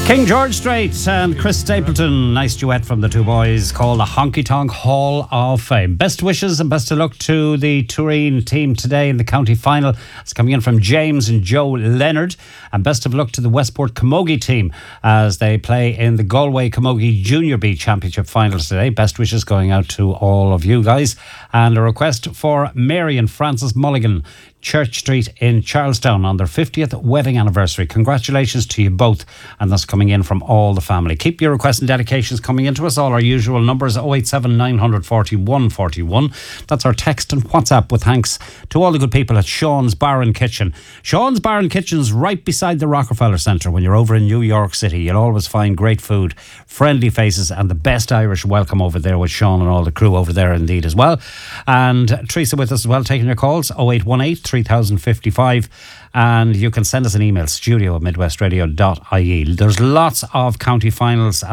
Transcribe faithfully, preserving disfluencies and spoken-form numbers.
King George Strait and Chris Stapleton. Nice duet from the two boys called the Honky Tonk Hall of Fame. Best wishes and best of luck to the Turin team today in the county final. It's coming in from James and Joe Leonard. And best of luck to the Westport Camogie team as they play in the Galway Camogie Junior B Championship finals today. Best wishes going out to all of you guys. And a request for Mary and Francis Mulligan, Church Street in Charlestown, on their fiftieth wedding anniversary. Congratulations to you both, and that's coming in from all the family. Keep your requests and dedications coming into us. All our usual numbers: oh eight seven nine four one four one. That's our text and WhatsApp, with thanks to all the good people at Sean's Bar and Kitchen. Sean's Bar and Kitchen's right beside the Rockefeller Centre. When you're over in New York City, you'll always find great food, friendly faces, and the best Irish welcome over there with Sean and all the crew over there indeed as well. And Teresa with us as well, taking your calls: oh eight one eight three thousand fifty-five, and you can send us an email, studio at midwestradio dot I E. There's lots of county finals